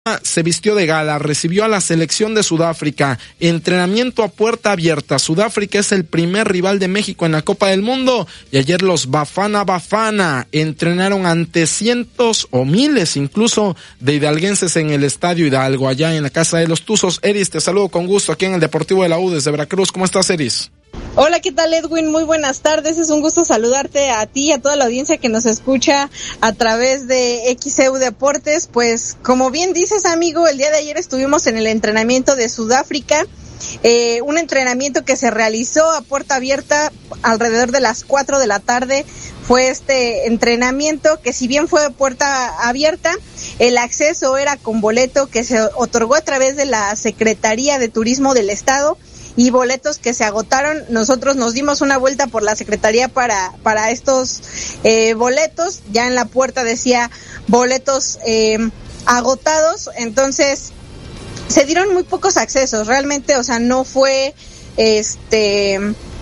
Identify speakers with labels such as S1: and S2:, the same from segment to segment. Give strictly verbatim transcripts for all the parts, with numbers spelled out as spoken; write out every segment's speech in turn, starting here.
S1: se vistió de gala, recibió a la selección de Sudáfrica, entrenamiento a puerta abierta. Sudáfrica es el primer rival de México en la Copa del Mundo y ayer los Bafana Bafana entrenaron ante cientos o miles incluso de hidalguenses en el Estadio Hidalgo, allá en la Casa de los Tuzos. Eris, te saludo con gusto aquí en el Deportivo de la U desde Veracruz. ¿Cómo estás, Eris?
S2: Hola, ¿qué tal, Edwin? Muy buenas tardes, es un gusto saludarte a ti y a toda la audiencia que nos escucha a través de X E U Deportes. Pues, como bien dices, amigo, el día de ayer estuvimos en el entrenamiento de Sudáfrica, eh, un entrenamiento que se realizó a puerta abierta alrededor de las cuatro de la tarde. Fue este entrenamiento que, si bien fue de puerta abierta, el acceso era con boleto que se otorgó a través de la Secretaría de Turismo del Estado, y boletos que se agotaron. Nosotros nos dimos una vuelta por la Secretaría para para estos eh, boletos. Ya en la puerta decía boletos eh, agotados. Entonces se dieron muy pocos accesos. Realmente, o sea, no fue este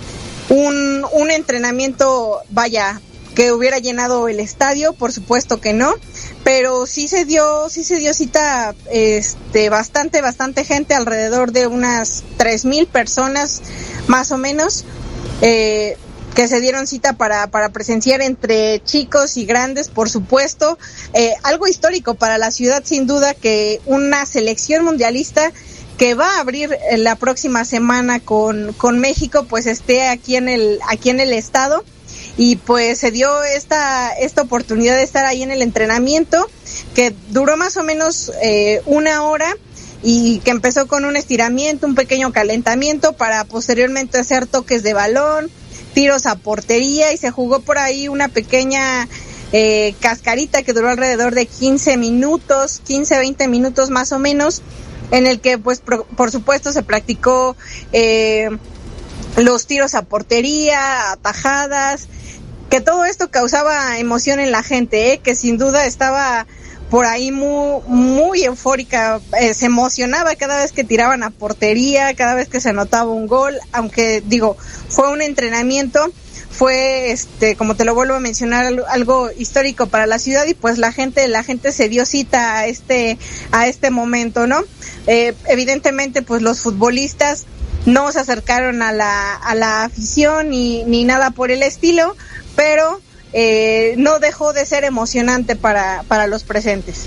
S2: un un entrenamiento, vaya, que hubiera llenado el estadio, por supuesto que no, pero sí se dio, sí se dio cita, este, bastante, bastante gente, alrededor de unas tres mil personas, más o menos, eh, que se dieron cita para, para presenciar, entre chicos y grandes, por supuesto, eh, algo histórico para la ciudad, sin duda, que una selección mundialista que va a abrir la próxima semana con, con México, pues esté aquí en el, aquí en el estado. Y pues se dio esta esta oportunidad de estar ahí en el entrenamiento, que duró más o menos eh, una hora, y que empezó con un estiramiento, un pequeño calentamiento, para posteriormente hacer toques de balón, tiros a portería, y se jugó por ahí una pequeña eh, cascarita que duró alrededor de quince minutos, quince, veinte minutos más o menos, en el que pues por, por supuesto se practicó eh, los tiros a portería, atajadas, que todo esto causaba emoción en la gente, ¿eh? Que sin duda estaba por ahí muy, muy eufórica, eh, se emocionaba cada vez que tiraban a portería, cada vez que se anotaba un gol, aunque digo, fue un entrenamiento, fue este, como te lo vuelvo a mencionar, algo histórico para la ciudad, y pues la gente, la gente se dio cita a este, a este momento, ¿no? Eh, evidentemente, pues los futbolistas no se acercaron a la, a la afición ni, ni nada por el estilo, pero eh, no dejó de ser emocionante para, para los presentes.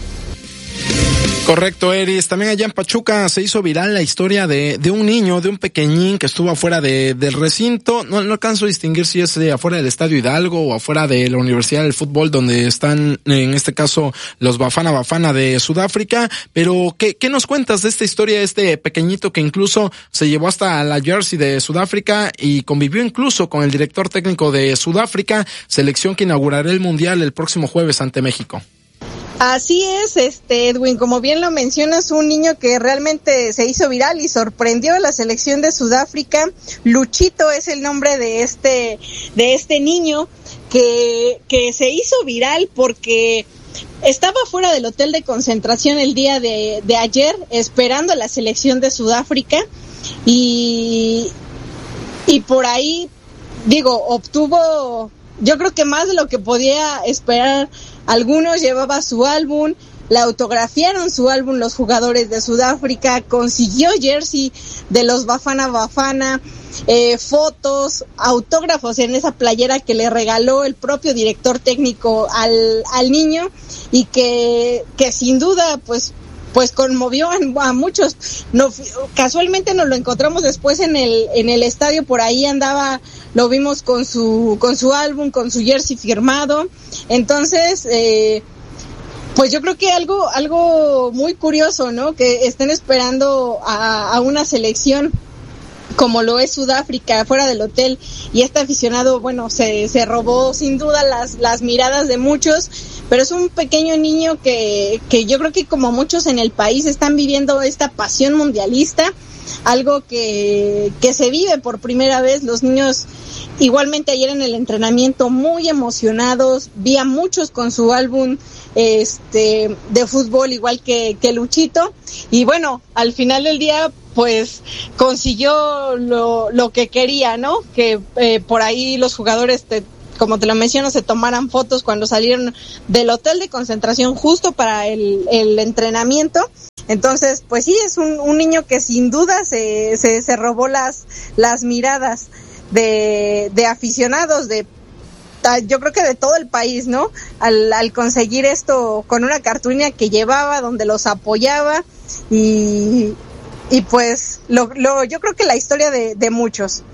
S1: Correcto, Eris. También allá en Pachuca se hizo viral la historia de, de un niño, de un pequeñín que estuvo afuera de, del recinto. No, no alcanzo a distinguir si es de afuera del Estadio Hidalgo o afuera de la Universidad del Fútbol, donde están, en este caso, los Bafana Bafana de Sudáfrica. Pero, ¿qué, qué nos cuentas de esta historia de este pequeñito que incluso se llevó hasta la jersey de Sudáfrica y convivió incluso con el director técnico de Sudáfrica, selección que inaugurará el Mundial el próximo jueves ante México?
S2: Así es, este Edwin, como bien lo mencionas, un niño que realmente se hizo viral y sorprendió a la selección de Sudáfrica. Luchito es el nombre de este de este niño que que se hizo viral porque estaba fuera del hotel de concentración el día de, de ayer esperando a la selección de Sudáfrica, y y por ahí, digo, obtuvo, yo creo que más de lo que podía esperar. Algunos llevaba su álbum, le autografiaron su álbum los jugadores de Sudáfrica, consiguió jersey de los Bafana Bafana, eh, fotos, autógrafos en esa playera que le regaló el propio director técnico al, al niño, y que, que sin duda pues pues conmovió a, a muchos. No, casualmente nos lo encontramos después en el en el estadio, por ahí andaba, lo vimos con su con su álbum, con su jersey firmado. Entonces, eh, pues yo creo que algo algo muy curioso, ¿no? Que estén esperando a, a una selección como lo es Sudáfrica fuera del hotel, y este aficionado, bueno, se se robó sin duda las las miradas de muchos. Pero es un pequeño niño que, que yo creo que como muchos en el país están viviendo esta pasión mundialista, algo que, que se vive por primera vez. Los niños igualmente ayer en el entrenamiento muy emocionados, vi a muchos con su álbum este de fútbol, igual que, que Luchito, y bueno, al final del día pues consiguió lo, lo que quería, ¿no? Que eh, por ahí los jugadores te como te lo menciono, se tomaran fotos cuando salieron del hotel de concentración justo para el, el entrenamiento. Entonces, pues sí, es un, un niño que sin duda se, se, se robó las, las miradas de, de aficionados, de, yo creo que de todo el país, ¿no? Al, al conseguir esto con una cartulina que llevaba, donde los apoyaba, y, y pues, lo, lo, yo creo que la historia de, de muchos.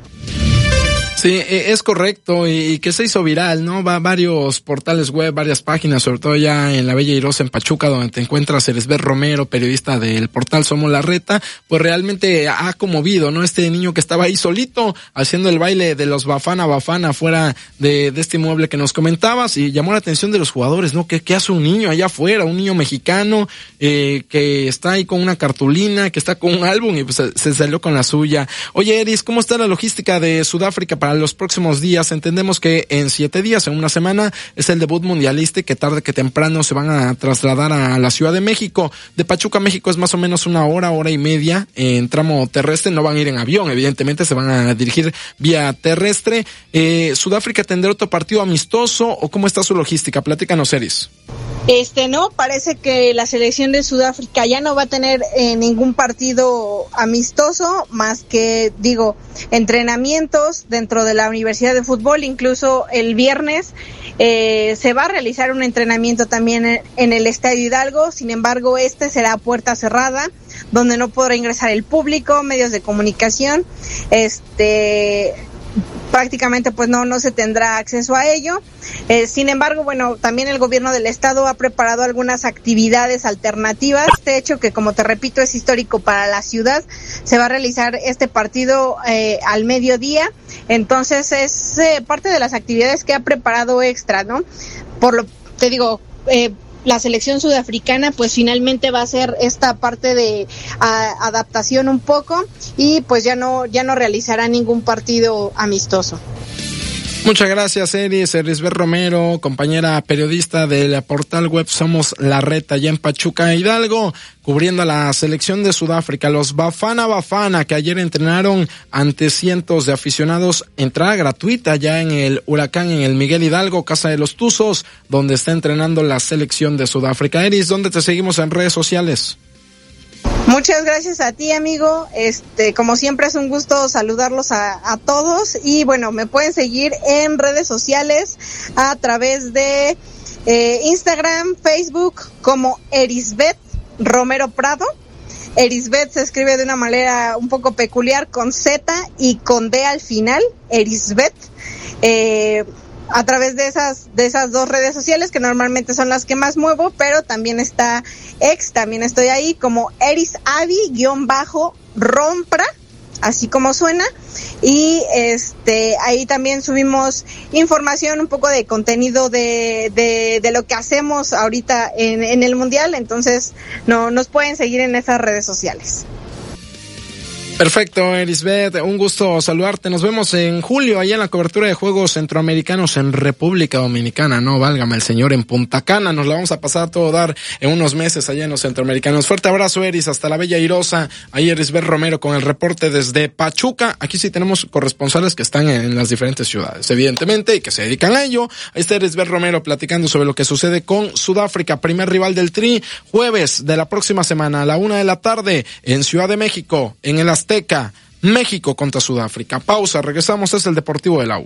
S1: Sí, es correcto, y que se hizo viral, ¿no? Va varios portales web, varias páginas, sobre todo ya en la Bella Airosa, en Pachuca, donde te encuentras Elisbeth Romero, periodista del portal Somos la Reta, pues realmente ha conmovido, ¿no? Este niño que estaba ahí solito, haciendo el baile de los Bafana Bafana fuera de, de este inmueble que nos comentabas, y llamó la atención de los jugadores, ¿no? ¿Qué, qué hace un niño allá afuera? Un niño mexicano, eh, que está ahí con una cartulina, que está con un álbum, y pues se, se salió con la suya. Oye, Eris, ¿cómo está la logística de Sudáfrica para los próximos días? Entendemos que en siete días, en una semana, es el debut mundialista y que tarde que temprano se van a trasladar a la Ciudad de México. De Pachuca a México es más o menos una hora, hora y media en tramo terrestre. No van a ir en avión, evidentemente se van a dirigir vía terrestre. Eh, ¿Sudáfrica tendrá otro partido amistoso o cómo está su logística? Platícanos, Eris.
S2: Este, no, parece que la selección de Sudáfrica ya no va a tener eh, ningún partido amistoso, más que, digo, entrenamientos dentro de la Universidad de Fútbol. Incluso el viernes eh, se va a realizar un entrenamiento también en, en el Estadio Hidalgo. Sin embargo, este será a puerta cerrada, donde no podrá ingresar el público, medios de comunicación. Este... prácticamente pues no no se tendrá acceso a ello. Eh, sin embargo, bueno, también el gobierno del estado ha preparado algunas actividades alternativas. Este hecho, que como te repito es histórico para la ciudad, se va a realizar este partido eh, al mediodía. Entonces es eh, parte de las actividades que ha preparado extra, ¿no? Por lo te digo, eh, la selección sudafricana pues finalmente va a hacer esta parte de a, adaptación un poco, y pues ya no ya no realizará ningún partido amistoso.
S1: Muchas gracias, Eris. Elisbeth Romero, compañera periodista del portal web Somos la Reta, allá en Pachuca, Hidalgo, cubriendo a la selección de Sudáfrica, los Bafana Bafana, que ayer entrenaron ante cientos de aficionados, entrada gratuita ya en el Huracán, en el Miguel Hidalgo, Casa de los Tuzos, donde está entrenando la selección de Sudáfrica. Eris, ¿dónde te seguimos en redes sociales?
S2: Muchas gracias a ti, amigo. Este, como siempre es un gusto saludarlos a, a todos, y bueno, me pueden seguir en redes sociales a través de eh, Instagram, Facebook como Erisbeth Romero Prado. Erisbeth se escribe de una manera un poco peculiar, con Z y con D al final, Erisbeth. Eh, a través de esas de esas dos redes sociales, que normalmente son las que más muevo, pero también está X, también estoy ahí como Erisavi-Rompra, así como suena, y este ahí también subimos información, un poco de contenido de de, de lo que hacemos ahorita en, en el Mundial. Entonces no nos pueden seguir en esas redes sociales.
S1: Perfecto, Erisbeth, un gusto saludarte. Nos vemos en julio allá en la cobertura de Juegos Centroamericanos en República Dominicana, no válgame el señor, en Punta Cana. Nos la vamos a pasar a todo dar en unos meses allá en los Centroamericanos. Fuerte abrazo, Eris, hasta la Bella Airosa. Ahí Erisbeth Romero con el reporte desde Pachuca. Aquí sí tenemos corresponsales que están en las diferentes ciudades, evidentemente, y que se dedican a ello. Ahí está Erisbeth Romero platicando sobre lo que sucede con Sudáfrica, primer rival del Tri, jueves de la próxima semana a la una de la tarde en Ciudad de México, en el Azteca. México contra Sudáfrica. Pausa, regresamos, es el Deportivo de la U.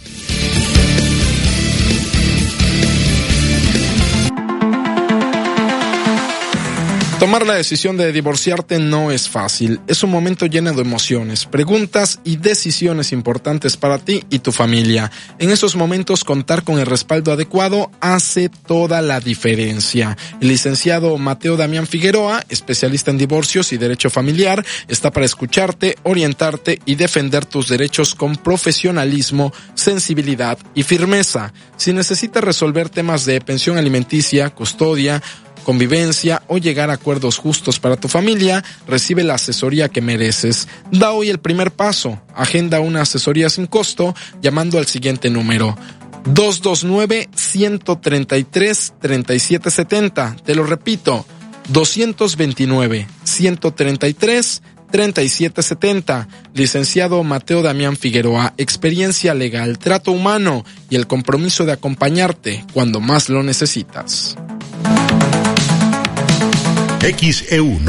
S1: Tomar la decisión de divorciarte no es fácil. Es un momento lleno de emociones, preguntas y decisiones importantes para ti y tu familia. En esos momentos, contar con el respaldo adecuado hace toda la diferencia. El licenciado Mateo Damián Figueroa, especialista en divorcios y derecho familiar, está para escucharte, orientarte y defender tus derechos con profesionalismo, sensibilidad y firmeza. Si necesitas resolver temas de pensión alimenticia, custodia, convivencia o llegar a acuerdos justos para tu familia, recibe la asesoría que mereces. Da hoy el primer paso. Agenda una asesoría sin costo llamando al siguiente número: dos dos nueve, uno tres tres, tres siete siete cero. Te lo repito, dos dos nueve, uno tres tres, treinta y siete setenta. Licenciado Mateo Damián Figueroa, experiencia legal, trato humano y el compromiso de acompañarte cuando más lo necesitas.
S3: X E U